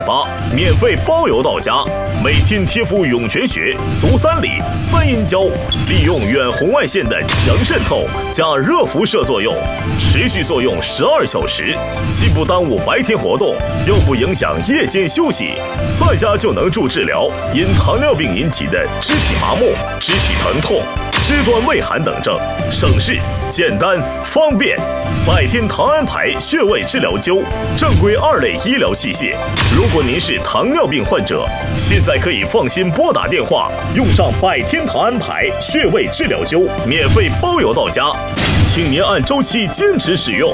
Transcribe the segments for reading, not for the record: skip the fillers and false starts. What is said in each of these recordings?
8免费包邮到家，每天贴敷涌泉穴、足三里、三阴交，利用远红外线的强渗透加热辐射作用，持续作用12小时，既不耽误白天活动，又不影响夜间休息，在家就能助治疗因糖尿病引起的肢体麻木、肢体疼痛、肢端畏寒等症，省事、简单、方便。百天糖安牌穴位治疗灸，正规2类医疗器械。如果您是糖尿病患者，现在可以放心拨打电话，用上百天糖安牌穴位治疗灸，免费包邮到家，请您按周期坚持使用。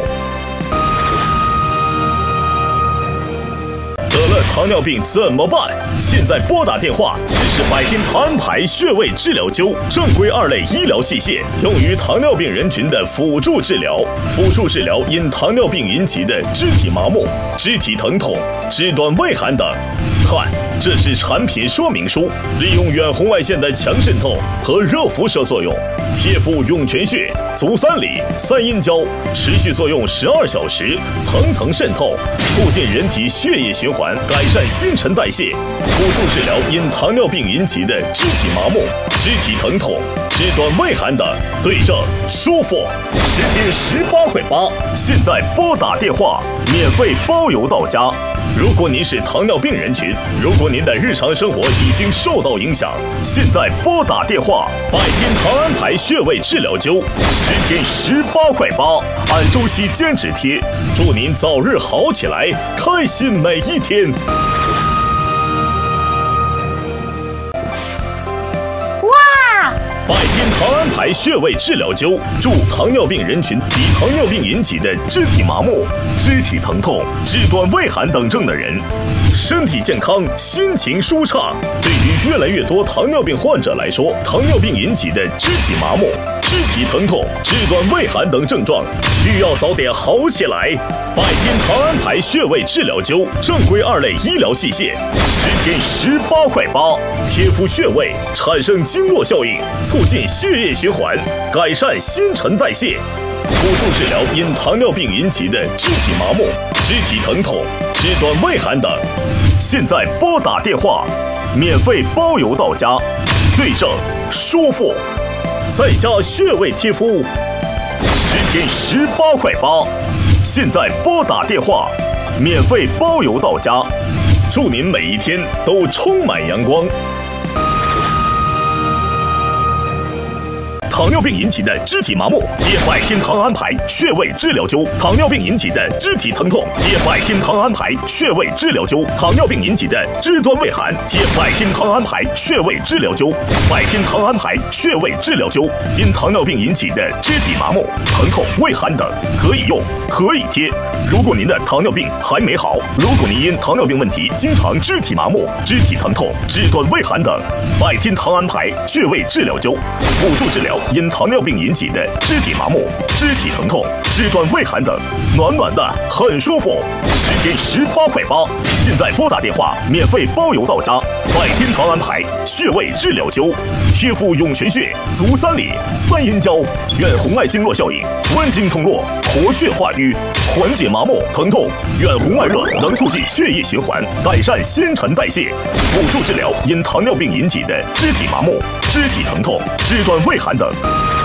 得了糖尿病怎么办？现在拨打电话试试百天糖安牌穴位治疗灸，正规2类医疗器械，用于糖尿病人群的辅助治疗。辅助治疗因糖尿病引起的肢体麻木、肢体疼痛、肢端畏寒等。看，这是产品说明书，利用远红外线的强渗透和热辐射作用，贴敷涌泉穴、足三里、三阴交，持续作用12小时，层层渗透，促进人体血液循环，改善新陈代谢，辅助治疗因糖尿病引起的肢体麻木、肢体疼痛、肢端畏寒等，对症舒服，10天18块8，现在拨打电话，免费包邮到家。如果您是糖尿病人群，如果您的日常生活已经受到影响，现在拨打电话，百天糖安牌穴位治疗灸，10天18块8，按周期坚持贴，祝您早日好起来，开心每一天。百天糖安牌穴位治疗灸，助糖尿病人群及糖尿病引起的肢体麻木、肢体疼痛、肢端畏寒等症的人，身体健康，心情舒畅。对于越来越多糖尿病患者来说，糖尿病引起的肢体麻木、肢体疼痛、肢端畏寒等症状，需要早点好起来。百天糖安牌穴位治疗灸，正规2类医疗器械，10天18块8，贴敷穴位产生经络效应，促进血液循环，改善新陈代谢，辅助治疗因糖尿病引起的肢体麻木、肢体疼痛、肢端畏寒等。现在拨打电话，免费包邮到家，对症舒服，在家穴位贴敷，10天18块8。现在拨打电话，免费包邮到家，祝您每一天都充满阳光。糖尿病引起的肢体麻木，贴百天糖安牌穴位治疗灸；糖尿病引起的肢体疼痛，贴百天糖安牌穴位治疗灸；糖尿病引起的肢端畏寒，贴百天糖安牌穴位治疗灸。百天糖安牌穴位治疗灸，因糖尿病引起的肢体麻木、疼痛、畏寒等，可以用，可以贴。如果您的糖尿病还没好，如果您因糖尿病问题经常肢体麻木、肢体疼痛、肢端畏寒等，百天糖安牌穴位治疗灸，辅助治疗因糖尿病引起的肢体麻木、肢体疼痛、肢端畏寒等，暖暖的很舒服，10天18块8，现在拨打电话，免费包邮到家。百天糖安牌穴位治疗灸，贴敷涌泉穴、足三里、三阴交，远红外经络效应，温经通络，活血化瘀，缓解麻木疼痛，远红外热能促进血液循环，改善新陈代谢，辅助治疗因糖尿病引起的肢体麻木、肢体疼痛、肢端畏寒等。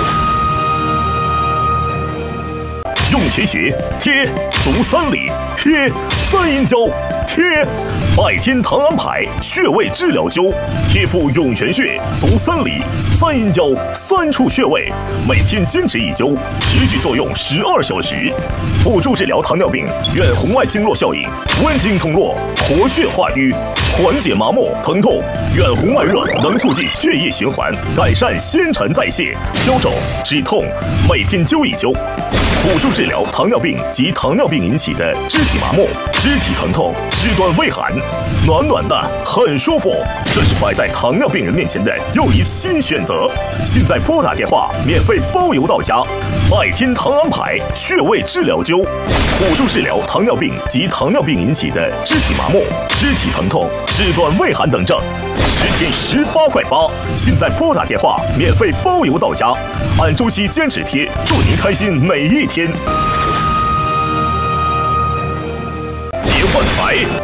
涌泉穴贴，足三里贴，三阴交贴，百天糖安牌穴位治疗灸，贴敷涌泉穴、足三里、三阴交3处穴位，每天坚持1灸，持续作用12小时，辅助治疗糖尿病远红外经络效应，温经通络，活血化瘀，缓解麻木疼痛，远红外热能促进血液循环，改善新陈代谢，消肿止痛，每天灸1灸。辅助治疗糖尿病及糖尿病引起的肢体麻木、肢体疼痛、肢端畏寒，暖暖的很舒服。这是摆在糖尿病人面前的又一新选择。现在拨打电话，免费包邮到家。百天糖安牌穴位治疗灸，辅助治疗糖尿病及糖尿病引起的肢体麻木、肢体疼痛、肢端畏寒等症，10天18块8。现在拨打电话，免费包邮到家，按周期坚持贴，祝您开心每一天。别换牌，